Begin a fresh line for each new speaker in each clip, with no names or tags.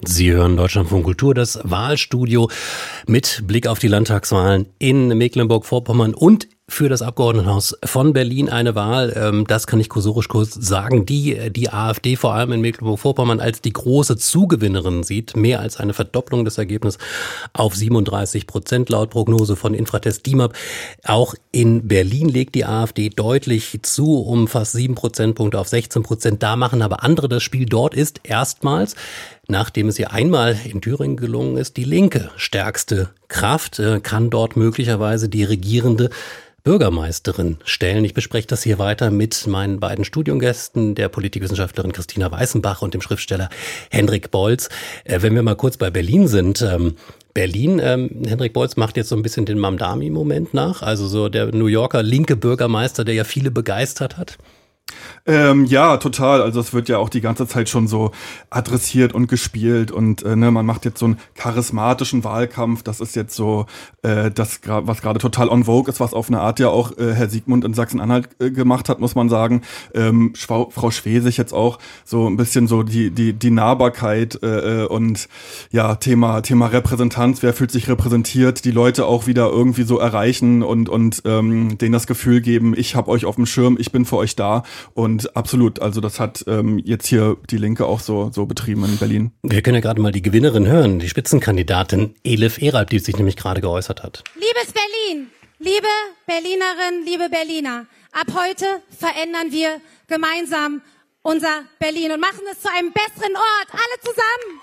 Sie hören Deutschlandfunk Kultur, das Wahlstudio mit Blick auf die Landtagswahlen in Mecklenburg-Vorpommern und für das Abgeordnetenhaus von Berlin eine Wahl, das kann ich kursorisch kurz sagen, die AfD vor allem in Mecklenburg-Vorpommern als die große Zugewinnerin sieht. Mehr als eine Verdopplung des Ergebnisses auf 37% laut Prognose von Infratest DIMAP. Auch in Berlin legt die AfD deutlich zu, um fast 7 Prozentpunkte auf 16%. Da machen aber andere das Spiel. Dort ist erstmals, nachdem es ihr einmal in Thüringen gelungen ist, die Linke stärkste Kraft, kann dort möglicherweise die regierende Bürgermeisterin stellen. Ich bespreche das hier weiter mit meinen beiden Studiengästen, der Politikwissenschaftlerin Christina Weißenbach und dem Schriftsteller Hendrik Bolz. Wenn wir mal kurz bei Berlin sind, Berlin, Hendrik Bolz macht jetzt so ein bisschen den Mamdani-Moment nach, also so der New Yorker linke Bürgermeister, der ja viele begeistert hat.
Ja, total. Also es wird ja auch die ganze Zeit schon so adressiert und gespielt und man macht jetzt so einen charismatischen Wahlkampf. Das ist jetzt so das, was gerade total on vogue ist, was auf eine Art ja auch Herr Siegmund in Sachsen-Anhalt gemacht hat, muss man sagen. Frau Schwesig jetzt auch so ein bisschen so die Nahbarkeit und ja, Thema Repräsentanz. Wer fühlt sich repräsentiert? Die Leute auch wieder irgendwie so erreichen und denen das Gefühl geben, ich habe euch auf dem Schirm, ich bin für euch da. Und absolut, also das hat jetzt hier die Linke auch so betrieben in Berlin.
Wir können ja gerade mal die Gewinnerin hören, die Spitzenkandidatin Elif Eralp, die sich nämlich gerade geäußert hat.
Liebes Berlin, liebe Berlinerinnen, liebe Berliner, ab heute verändern wir gemeinsam unser Berlin und machen es zu einem besseren Ort, alle zusammen.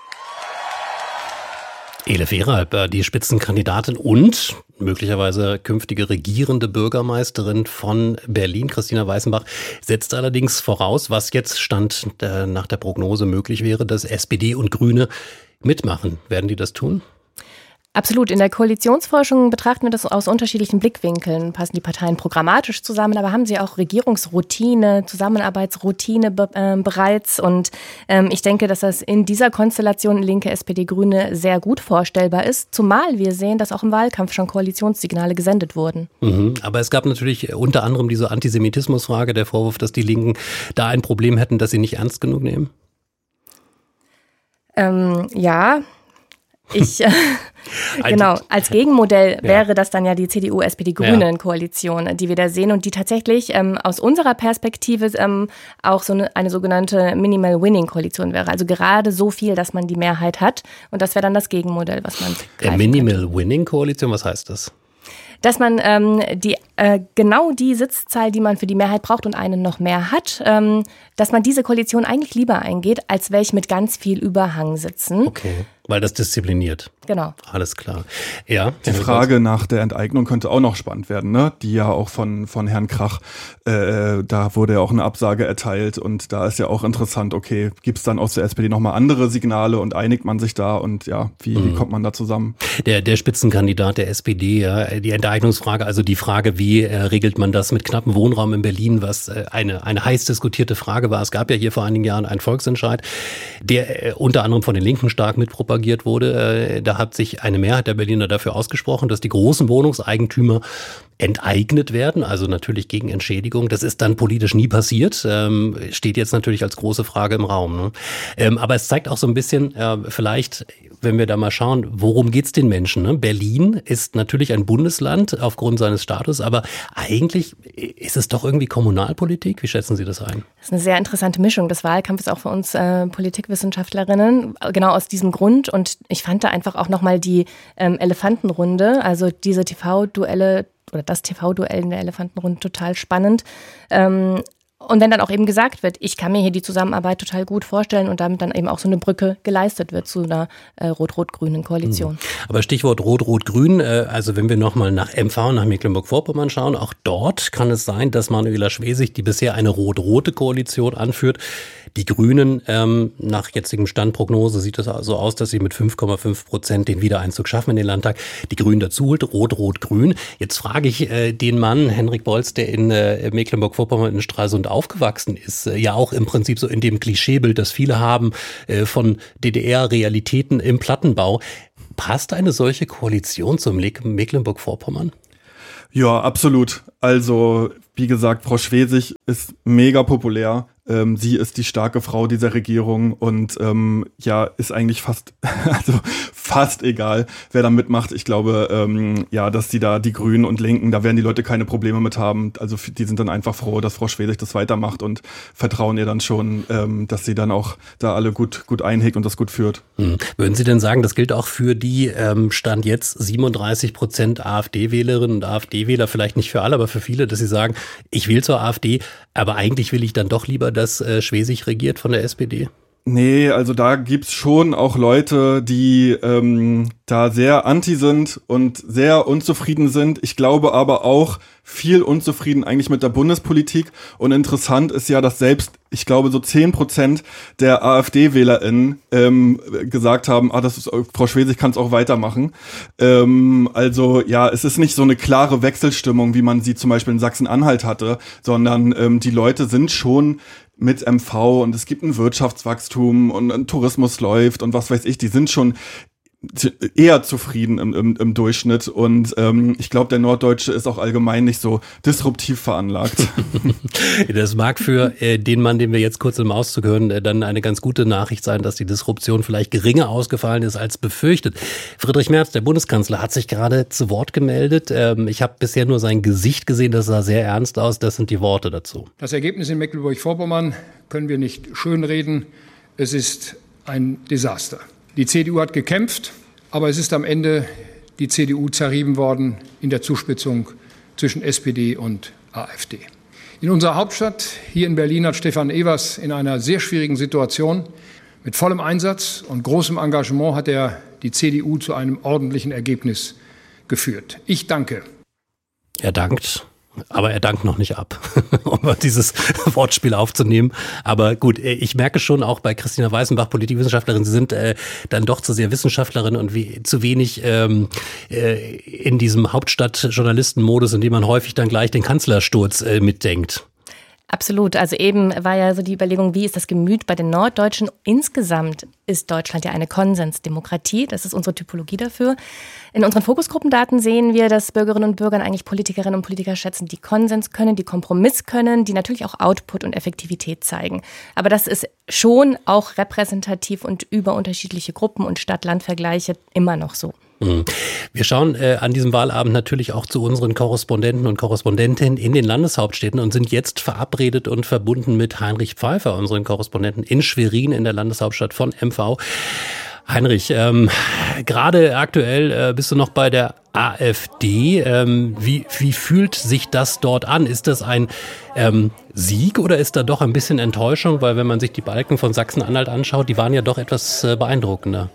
Elif Eralp, die Spitzenkandidatin und möglicherweise künftige regierende Bürgermeisterin von Berlin, Christina Weißenbach, setzt allerdings voraus, was jetzt Stand nach der Prognose möglich wäre, dass SPD und Grüne mitmachen. Werden die das tun?
Absolut. In der Koalitionsforschung betrachten wir das aus unterschiedlichen Blickwinkeln. Passen die Parteien programmatisch zusammen, aber haben sie auch Regierungsroutine, Zusammenarbeitsroutine bereits? Und ich denke, dass das in dieser Konstellation Linke, SPD, Grüne sehr gut vorstellbar ist. Zumal wir sehen, dass auch im Wahlkampf schon Koalitionssignale gesendet wurden.
Aber es gab natürlich unter anderem diese Antisemitismusfrage, der Vorwurf, dass die Linken da ein Problem hätten, dass sie nicht ernst genug nehmen.
Ja. Genau, als Gegenmodell wäre das dann ja die CDU-SPD-Grünen-Koalition, die wir da sehen und die tatsächlich aus unserer Perspektive auch so eine sogenannte Minimal-Winning-Koalition wäre. Also gerade so viel, dass man die Mehrheit hat und das wäre dann das Gegenmodell, was man
Minimal-Winning-Koalition, was heißt das?
Dass man genau die Sitzzahl, die man für die Mehrheit braucht und eine noch mehr hat, dass man diese Koalition eigentlich lieber eingeht, als welche mit ganz viel Überhang sitzen.
Okay. Weil das diszipliniert.
Genau.
Alles klar. Ja.
Die Frage nach der Enteignung könnte auch noch spannend werden, ne? Die ja auch von Herrn Krach, da wurde ja auch eine Absage erteilt und da ist ja auch interessant, okay, gibt's dann aus der SPD nochmal andere Signale und einigt man sich da und ja, wie kommt man da zusammen?
Der Spitzenkandidat der SPD, ja, die Enteignungsfrage, also die Frage, wie regelt man das mit knappem Wohnraum in Berlin, was eine heiß diskutierte Frage war. Es gab ja hier vor einigen Jahren einen Volksentscheid, der unter anderem von den Linken stark mitpropagiert wurde. Da hat sich eine Mehrheit der Berliner dafür ausgesprochen, dass die großen Wohnungseigentümer enteignet werden, also natürlich gegen Entschädigung. Das ist dann politisch nie passiert, steht jetzt natürlich als große Frage im Raum. Ne? Aber es zeigt auch so ein bisschen, vielleicht, wenn wir da mal schauen, worum geht's den Menschen? Ne? Berlin ist natürlich ein Bundesland aufgrund seines Status, aber eigentlich ist es doch irgendwie Kommunalpolitik. Wie schätzen Sie das ein?
Das ist eine sehr interessante Mischung des Wahlkampfes auch für uns Politikwissenschaftlerinnen, genau aus diesem Grund. Und ich fand da einfach auch nochmal die Elefantenrunde, also diese TV-Duelle oder das TV-Duell in der Elefantenrunde total spannend. Und wenn dann auch eben gesagt wird, ich kann mir hier die Zusammenarbeit total gut vorstellen und damit dann eben auch so eine Brücke geleistet wird zu einer rot-rot-grünen Koalition.
Aber Stichwort rot-rot-grün, also wenn wir nochmal nach MV, nach Mecklenburg-Vorpommern schauen, auch dort kann es sein, dass Manuela Schwesig, die bisher eine rot-rote Koalition anführt, die Grünen, nach jetzigem Standprognose sieht es also aus, dass sie mit 5,5% den Wiedereinzug schaffen in den Landtag. Die Grünen dazu holt, rot-rot-grün. Jetzt frage ich den Mann, Hendrik Bolz, der in Mecklenburg-Vorpommern in Stralsund aufgewachsen ist, ja auch im Prinzip so in dem Klischeebild, das viele haben von DDR-Realitäten im Plattenbau. Passt eine solche Koalition zum Mecklenburg-Vorpommern?
Ja, absolut. Also, wie gesagt, Frau Schwesig ist mega populär. Sie ist die starke Frau dieser Regierung und ist eigentlich fast egal, wer da mitmacht. Ich glaube, dass die Grünen und Linken, da werden die Leute keine Probleme mit haben. Also die sind dann einfach froh, dass Frau Schwesig das weitermacht und vertrauen ihr dann schon, dass sie dann auch da alle gut einhegt und das gut führt.
Würden Sie denn sagen, das gilt auch für die Stand jetzt 37% AfD-Wählerinnen und AfD-Wähler, vielleicht nicht für alle, aber für viele, dass sie sagen, ich wähle zur AfD, aber eigentlich will ich dann doch lieber, dass Schwesig regiert von der SPD?
Nee, also da gibt's schon auch Leute, die da sehr anti sind und sehr unzufrieden sind. Ich glaube aber auch viel unzufrieden eigentlich mit der Bundespolitik. Und interessant ist ja, dass selbst, ich glaube, so 10% der AfD-WählerInnen gesagt haben, Frau Schwesig kann es auch weitermachen. Es ist nicht so eine klare Wechselstimmung, wie man sie zum Beispiel in Sachsen-Anhalt hatte, sondern die Leute sind schon mit MV und es gibt ein Wirtschaftswachstum und ein Tourismus läuft und was weiß ich, die sind schon eher zufrieden im Durchschnitt und ich glaube, der Norddeutsche ist auch allgemein nicht so disruptiv veranlagt.
Das mag für den Mann, den wir jetzt kurz im Auszug hören, dann eine ganz gute Nachricht sein, dass die Disruption vielleicht geringer ausgefallen ist als befürchtet. Friedrich Merz, der Bundeskanzler, hat sich gerade zu Wort gemeldet. Ich habe bisher nur sein Gesicht gesehen, das sah sehr ernst aus. Das sind die Worte dazu.
Das Ergebnis in Mecklenburg-Vorpommern können wir nicht schönreden. Es ist ein Desaster. Die CDU hat gekämpft, aber es ist am Ende die CDU zerrieben worden in der Zuspitzung zwischen SPD und AfD. In unserer Hauptstadt, hier in Berlin, hat Stefan Evers in einer sehr schwierigen Situation mit vollem Einsatz und großem Engagement hat er die CDU zu einem ordentlichen Ergebnis geführt. Ich danke.
Er dankt. Aber er dankt noch nicht ab, um dieses Wortspiel aufzunehmen. Aber gut, ich merke schon auch bei Christina Weißenbach, Politikwissenschaftlerin, Sie sind dann doch zu sehr Wissenschaftlerin und zu wenig in diesem Hauptstadt-Journalisten-Modus, in dem man häufig dann gleich den Kanzlersturz mitdenkt.
Absolut. Also eben war ja so die Überlegung, wie ist das Gemüt bei den Norddeutschen? Insgesamt ist Deutschland ja eine Konsensdemokratie. Das ist unsere Typologie dafür. In unseren Fokusgruppendaten sehen wir, dass Bürgerinnen und Bürger eigentlich Politikerinnen und Politiker schätzen, die Konsens können, die Kompromiss können, die natürlich auch Output und Effektivität zeigen. Aber das ist schon auch repräsentativ und über unterschiedliche Gruppen und Stadt-Land-Vergleiche immer noch so.
Wir schauen an diesem Wahlabend natürlich auch zu unseren Korrespondenten und Korrespondentinnen in den Landeshauptstädten und sind jetzt verabredet und verbunden mit Heinrich Pfeiffer, unseren Korrespondenten in Schwerin in der Landeshauptstadt von MV. Heinrich, gerade aktuell bist du noch bei der AfD. Wie fühlt sich das dort an? Ist das ein Sieg oder ist da doch ein bisschen Enttäuschung? Weil wenn man sich die Balken von Sachsen-Anhalt anschaut, die waren ja doch etwas beeindruckender.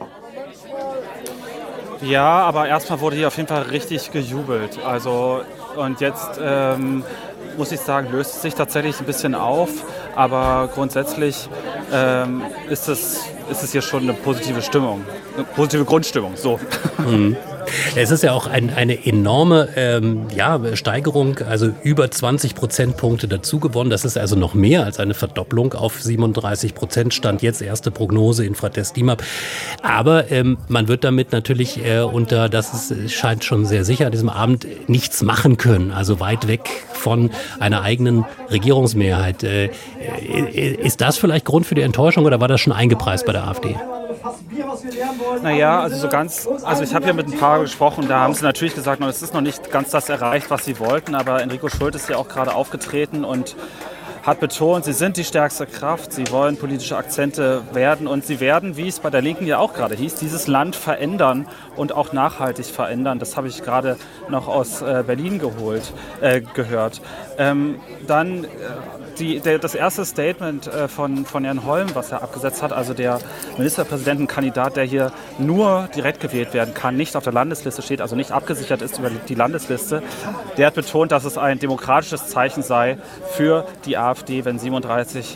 Ja, aber erstmal wurde hier auf jeden Fall richtig gejubelt. Und jetzt muss ich sagen, löst es sich tatsächlich ein bisschen auf. Aber grundsätzlich ist es hier schon eine positive Stimmung, eine positive Grundstimmung. So.
Es ist ja auch eine enorme Steigerung, also über 20 Prozentpunkte dazu gewonnen. Das ist also noch mehr als eine Verdopplung auf 37%, stand jetzt erste Prognose in Frates DIMAP. Aber man wird damit natürlich scheint schon sehr sicher an diesem Abend nichts machen können, also weit weg von einer eigenen Regierungsmehrheit. Ist das vielleicht Grund für die Enttäuschung oder war das schon eingepreist bei der AfD?
Naja, ich habe hier mit ein paar gesprochen, da haben sie natürlich gesagt, es ist noch nicht ganz das erreicht, was sie wollten, aber Enrico Schult ist ja auch gerade aufgetreten und hat betont, sie sind die stärkste Kraft, sie wollen politische Akzente werden und sie werden, wie es bei der Linken ja auch gerade hieß, dieses Land verändern und auch nachhaltig verändern. Das habe ich gerade noch aus Berlin gehört. Das erste Statement von Herrn Holm, was er abgesetzt hat, also der Ministerpräsidentenkandidat, der hier nur direkt gewählt werden kann, nicht auf der Landesliste steht, also nicht abgesichert ist über die Landesliste, der hat betont, dass es ein demokratisches Zeichen sei für die AfD, wenn 37%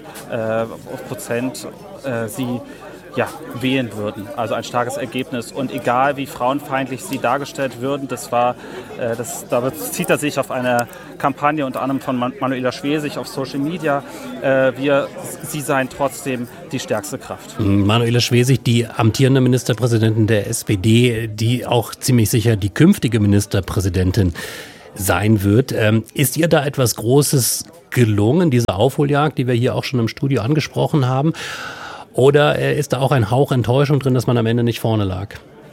sie wählen würden. Also ein starkes Ergebnis. Und egal wie frauenfeindlich sie dargestellt würden, zieht er sich auf eine Kampagne unter anderem von Manuela Schwesig auf Social Media. Sie seien trotzdem die stärkste Kraft.
Manuela Schwesig, die amtierende Ministerpräsidentin der SPD, die auch ziemlich sicher die künftige Ministerpräsidentin sein wird. Ist ihr da etwas Großes gelungen, diese Aufholjagd, die wir hier auch schon im Studio angesprochen haben? Oder ist da auch ein Hauch Enttäuschung drin, dass man am Ende nicht vorne lag?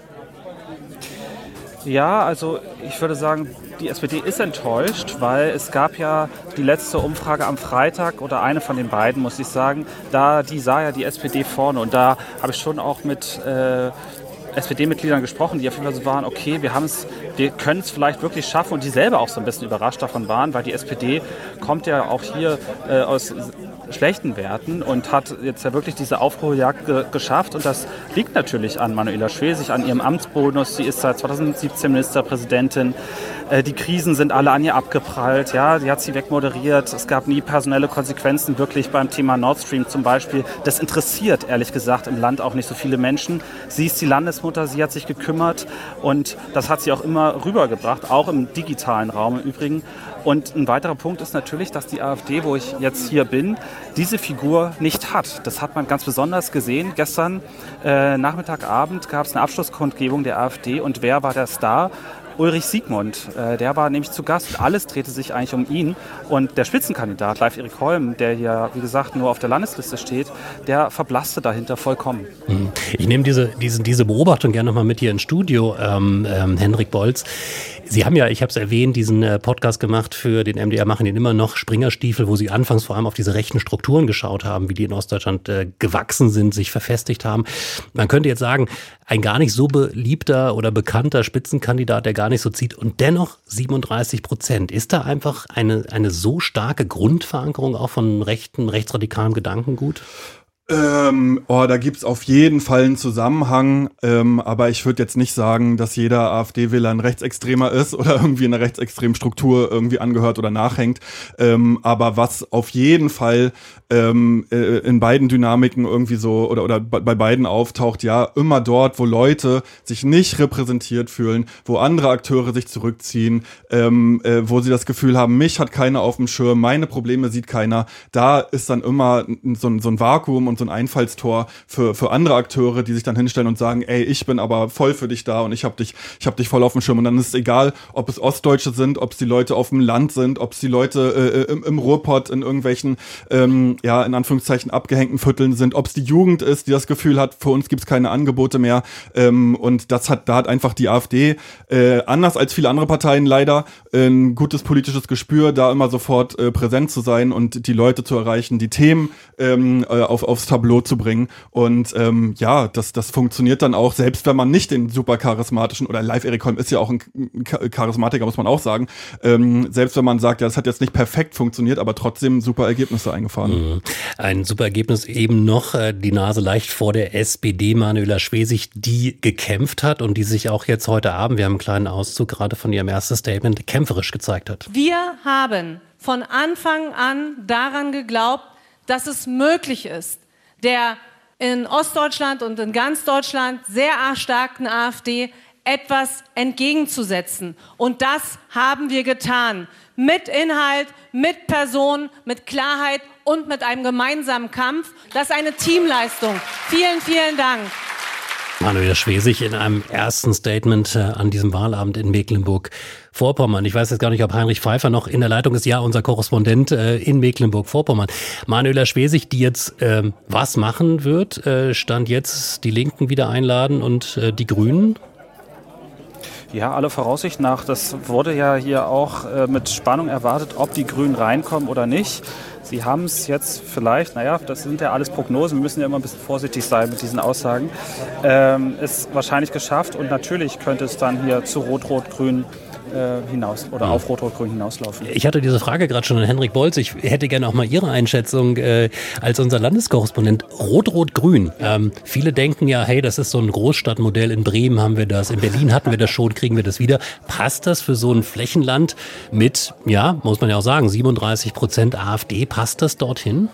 Ja, also ich würde sagen, die SPD ist enttäuscht, weil es gab ja die letzte Umfrage am Freitag oder eine von den beiden, muss ich sagen, die sah ja die SPD vorne und da habe ich schon auch mit SPD-Mitgliedern gesprochen, die auf jeden Fall so waren, okay, wir können es vielleicht wirklich schaffen und die selber auch so ein bisschen überrascht davon waren, weil die SPD kommt ja auch hier aus schlechten Werten und hat jetzt ja wirklich diese Aufholjagd geschafft und das liegt natürlich an Manuela Schwesig, an ihrem Amtsbonus. Sie ist seit 2017 Ministerpräsidentin. Die Krisen sind alle an ihr abgeprallt. Ja, die hat sie wegmoderiert. Es gab nie personelle Konsequenzen wirklich beim Thema Nord Stream zum Beispiel. Das interessiert ehrlich gesagt im Land auch nicht so viele Menschen. Sie ist die Landesmutter, sie hat sich gekümmert und das hat sie auch immer rübergebracht, auch im digitalen Raum im Übrigen. Und ein weiterer Punkt ist natürlich, dass die AfD, wo ich jetzt hier bin, diese Figur nicht hat. Das hat man ganz besonders gesehen. Gestern Nachmittagabend gab es eine Abschlusskundgebung der AfD und wer war der Star? Ulrich Siegmund, der war nämlich zu Gast. Alles drehte sich eigentlich um ihn. Und der Spitzenkandidat, Leif-Erik Holm, der hier, wie gesagt, nur auf der Landesliste steht, der verblasste dahinter vollkommen.
Ich nehme diese Beobachtung gerne nochmal mit hier ins Studio, Henrik Bolz. Sie haben ja, ich habe es erwähnt, diesen Podcast gemacht für den MDR, machen den immer noch, Springerstiefel, wo Sie anfangs vor allem auf diese rechten Strukturen geschaut haben, wie die in Ostdeutschland gewachsen sind, sich verfestigt haben. Man könnte jetzt sagen, ein gar nicht so beliebter oder bekannter Spitzenkandidat, der gar nicht so zieht und dennoch 37%. Ist da einfach eine so starke Grundverankerung auch von rechtsradikalem Gedankengut?
Da gibt's auf jeden Fall einen Zusammenhang, aber ich würde jetzt nicht sagen, dass jeder AfD-Wähler ein Rechtsextremer ist oder irgendwie einer rechtsextremen Struktur irgendwie angehört oder nachhängt. Aber was auf jeden Fall in beiden Dynamiken irgendwie so oder bei beiden auftaucht, ja, immer dort, wo Leute sich nicht repräsentiert fühlen, wo andere Akteure sich zurückziehen, wo sie das Gefühl haben, mich hat keiner auf dem Schirm, meine Probleme sieht keiner, da ist dann immer so ein Vakuum und so ein Einfallstor für andere Akteure, die sich dann hinstellen und sagen, ey, ich bin aber voll für dich da und ich hab dich voll auf dem Schirm. Und dann ist es egal, ob es Ostdeutsche sind, ob es die Leute auf dem Land sind, ob es die Leute im Ruhrpott in irgendwelchen, in Anführungszeichen abgehängten Vierteln sind, ob es die Jugend ist, die das Gefühl hat, für uns gibt's keine Angebote mehr. Und da hat einfach die AfD, anders als viele andere Parteien leider, ein gutes politisches Gespür, da immer sofort präsent zu sein und die Leute zu erreichen, die Themen aufs Tableau zu bringen. Und das funktioniert dann auch, selbst wenn man nicht den super charismatischen, oder Leif-Erik Holm ist ja auch ein Charismatiker, muss man auch sagen, selbst wenn man sagt, ja, das hat jetzt nicht perfekt funktioniert, aber trotzdem super Ergebnisse eingefahren.
Ein super Ergebnis eben noch, die Nase leicht vor der SPD, Manuela Schwesig, die gekämpft hat und die sich auch jetzt heute Abend, wir haben einen kleinen Auszug gerade von ihrem ersten Statement, kämpferisch gezeigt hat.
Wir haben von Anfang an daran geglaubt, dass es möglich ist, der in Ostdeutschland und in ganz Deutschland sehr starken AfD etwas entgegenzusetzen. Und das haben wir getan. Mit Inhalt, mit Person, mit Klarheit und mit einem gemeinsamen Kampf. Das ist eine Teamleistung. Vielen, vielen Dank.
Manuela Schwesig in einem ersten Statement an diesem Wahlabend in Mecklenburg-Vorpommern. Ich weiß jetzt gar nicht, ob Heinrich Pfeiffer noch in der Leitung ist. Ja, unser Korrespondent in Mecklenburg-Vorpommern. Manuela Schwesig, die jetzt was machen wird, Stand jetzt die Linken wieder einladen und die Grünen?
Ja, alle Voraussicht nach. Das wurde ja hier auch mit Spannung erwartet, ob die Grünen reinkommen oder nicht. Sie haben es jetzt vielleicht, das sind ja alles Prognosen, wir müssen ja immer ein bisschen vorsichtig sein mit diesen Aussagen, ist wahrscheinlich geschafft und natürlich könnte es dann hier zu Rot-Rot-Grün hinaus oder auf Rot-Rot-Grün hinauslaufen.
Ich hatte diese Frage gerade schon an Henrik Bolz. Ich hätte gerne auch mal Ihre Einschätzung als unser Landeskorrespondent. Rot-Rot-Grün. Viele denken ja, hey, das ist so ein Großstadtmodell. In Bremen haben wir das, in Berlin hatten wir das schon, kriegen wir das wieder. Passt das für so ein Flächenland mit, ja, muss man ja auch sagen, 37% AfD? Passt das dorthin?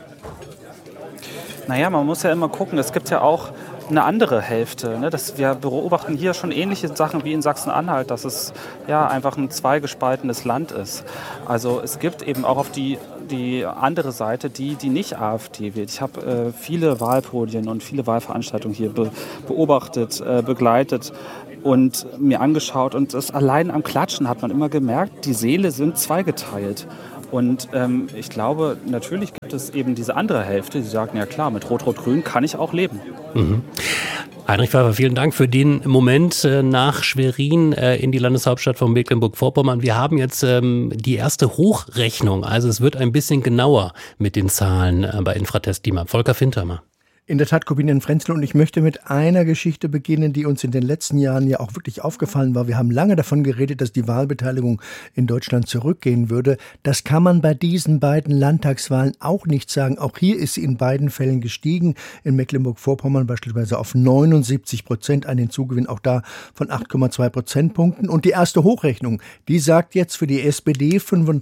Naja, man muss ja immer gucken. Es gibt ja auch eine andere Hälfte. Ne? Wir beobachten hier schon ähnliche Sachen wie in Sachsen-Anhalt, dass es ja einfach ein zweigespaltenes Land ist. Also es gibt eben auch auf die andere Seite, die nicht AfD wählt. Ich habe viele Wahlpodien und viele Wahlveranstaltungen hier beobachtet, begleitet und mir angeschaut. Und das allein am Klatschen hat man immer gemerkt, die Seele sind zweigeteilt. Und ich glaube, natürlich gibt es eben diese andere Hälfte, die sagen, ja klar, mit Rot-Rot-Grün kann ich auch leben.
Mhm. Heinrich Pfeiffer, vielen Dank für den Moment nach Schwerin in die Landeshauptstadt von Mecklenburg-Vorpommern. Wir haben jetzt die erste Hochrechnung, also es wird ein bisschen genauer mit den Zahlen bei Infratest DIMAP. Volker Fintermer.
In der Tat, Corbinian Frenzel, und ich möchte mit einer Geschichte beginnen, die uns in den letzten Jahren ja auch wirklich aufgefallen war. Wir haben lange davon geredet, dass die Wahlbeteiligung in Deutschland zurückgehen würde. Das kann man bei diesen beiden Landtagswahlen auch nicht sagen. Auch hier ist sie in beiden Fällen gestiegen. In Mecklenburg-Vorpommern beispielsweise auf 79%, ein Hinzugewinn auch da von 8,2 Prozentpunkten. Und die erste Hochrechnung, die sagt jetzt für die SPD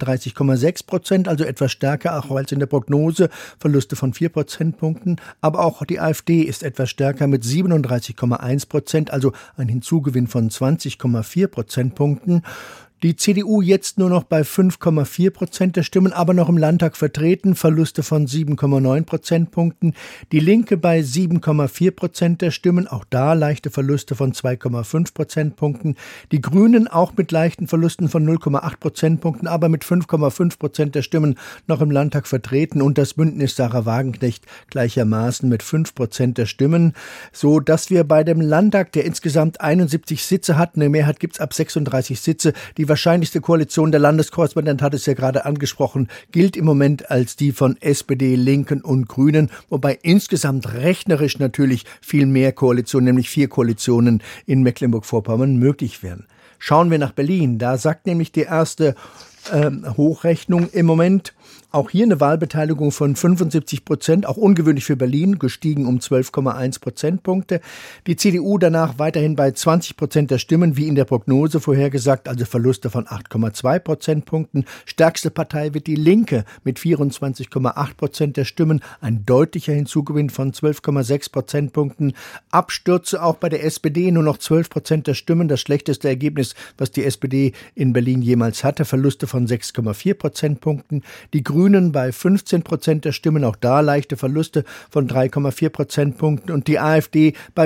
35,6%, also etwas stärker auch als in der Prognose, Verluste von 4 Prozentpunkten. Aber auch die AfD ist etwas stärker mit 37,1%, also ein Hinzugewinn von 20,4 Prozentpunkten. Die CDU jetzt nur noch bei 5,4% der Stimmen, aber noch im Landtag vertreten, Verluste von 7,9 Prozentpunkten. Die Linke bei 7,4% der Stimmen, auch da leichte Verluste von 2,5 Prozentpunkten. Die Grünen auch mit leichten Verlusten von 0,8 Prozentpunkten, aber mit 5,5% der Stimmen noch im Landtag vertreten. Und das Bündnis Sarah Wagenknecht gleichermaßen mit 5% der Stimmen, so dass wir bei dem Landtag, der insgesamt 71 Sitze hat, eine Mehrheit gibt's ab 36 Sitze, die wahrscheinlichste Koalition, der Landeskorrespondent hat es ja gerade angesprochen, gilt im Moment als die von SPD, Linken und Grünen, wobei insgesamt rechnerisch natürlich viel mehr Koalitionen, nämlich 4 Koalitionen in Mecklenburg-Vorpommern möglich wären. Schauen wir nach Berlin, da sagt nämlich die erste Hochrechnung im Moment auch hier eine Wahlbeteiligung von 75%, auch ungewöhnlich für Berlin, gestiegen um 12,1 Prozentpunkte. Die CDU danach weiterhin bei 20% der Stimmen, wie in der Prognose vorhergesagt, also Verluste von 8,2 Prozentpunkten. Stärkste Partei wird die Linke mit 24,8% der Stimmen, ein deutlicher Hinzugewinn von 12,6 Prozentpunkten. Abstürze auch bei der SPD, nur noch 12% der Stimmen, das schlechteste Ergebnis, was die SPD in Berlin jemals hatte, Verluste von 6,4 Prozentpunkten. Die Grünen bei 15% der Stimmen, auch da leichte Verluste von 3,4 Prozentpunkten und die AfD bei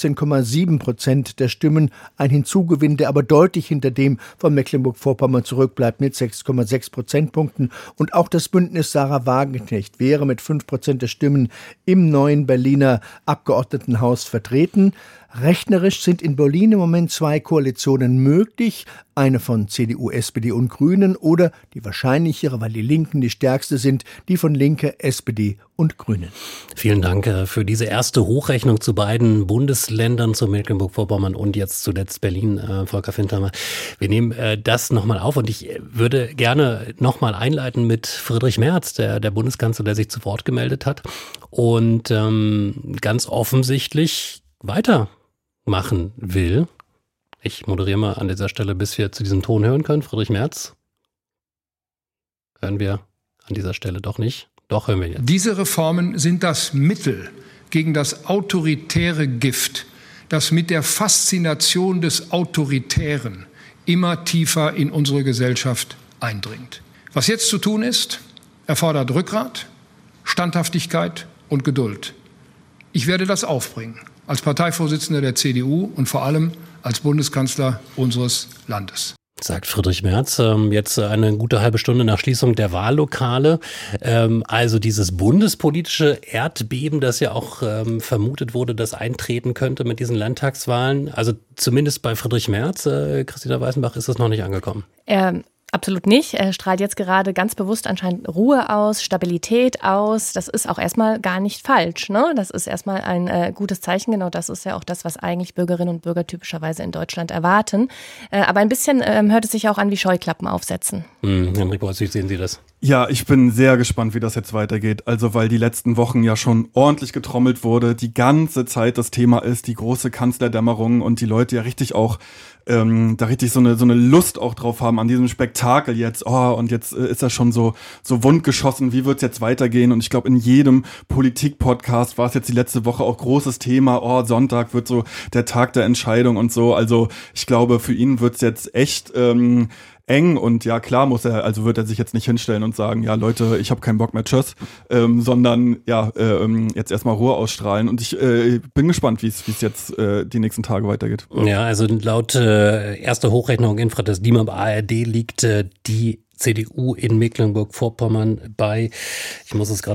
15,7% der Stimmen, ein Hinzugewinn, der aber deutlich hinter dem von Mecklenburg-Vorpommern zurückbleibt mit 6,6 Prozentpunkten. Und auch das Bündnis Sarah Wagenknecht wäre mit 5% der Stimmen im neuen Berliner Abgeordnetenhaus vertreten. Rechnerisch sind in Berlin im Moment 2 Koalitionen möglich, eine von CDU, SPD und Grünen oder die wahrscheinlichere, weil die Linken die stärkste sind, die von Linke, SPD und Grünen.
Vielen Dank für diese erste Hochrechnung zu beiden Bundesländern, zu Mecklenburg-Vorpommern und jetzt zuletzt Berlin, Volker Fintermer. Wir nehmen das nochmal auf und ich würde gerne nochmal einleiten mit Friedrich Merz, der Bundeskanzler, der sich zu Wort gemeldet hat und ganz offensichtlich weitermachen will. Ich moderiere mal an dieser Stelle, bis wir zu diesem Ton hören können. Friedrich Merz. Hören wir an dieser Stelle doch nicht. Doch, hören wir jetzt.
Diese Reformen sind das Mittel gegen das autoritäre Gift, das mit der Faszination des Autoritären immer tiefer in unsere Gesellschaft eindringt. Was jetzt zu tun ist, erfordert Rückgrat, Standhaftigkeit und Geduld. Ich werde das aufbringen. Als Parteivorsitzender der CDU und vor allem als Bundeskanzler unseres Landes.
Sagt Friedrich Merz, jetzt eine gute halbe Stunde nach Schließung der Wahllokale. Also dieses bundespolitische Erdbeben, das ja auch vermutet wurde, das eintreten könnte mit diesen Landtagswahlen. Also zumindest bei Friedrich Merz, Christina Weißenbach, ist das noch nicht angekommen.
Absolut nicht. Er strahlt jetzt gerade ganz bewusst anscheinend Ruhe aus, Stabilität aus. Das ist auch erstmal gar nicht falsch, ne? Das ist erstmal ein gutes Zeichen. Genau, das ist ja auch das, was eigentlich Bürgerinnen und Bürger typischerweise in Deutschland erwarten. Aber ein bisschen hört es sich auch an wie Scheuklappen aufsetzen.
Henrik Bolz, wie sehen Sie das?
Ja, ich bin sehr gespannt, wie das jetzt weitergeht. Also, weil die letzten Wochen ja schon ordentlich getrommelt wurde, die ganze Zeit das Thema ist, die große Kanzlerdämmerung und die Leute ja richtig auch da richtig so eine Lust auch drauf haben an diesem Spektakel jetzt. Oh, und jetzt ist er schon so wundgeschossen. Wie wird's jetzt weitergehen? Und ich glaube, in jedem Politik-Podcast war es jetzt die letzte Woche auch großes Thema. Oh, Sonntag wird so der Tag der Entscheidung und so. Also ich glaube, für ihn wird's jetzt echt eng und ja, klar wird er sich jetzt nicht hinstellen und sagen, ja Leute, ich habe keinen Bock mehr, tschüss, sondern ja, jetzt erstmal Ruhe ausstrahlen und ich bin gespannt, wie es jetzt die nächsten Tage weitergeht.
Ja, also laut erster Hochrechnung Infratest DIMAP ARD liegt die CDU in Mecklenburg-Vorpommern bei, ich muss es gerade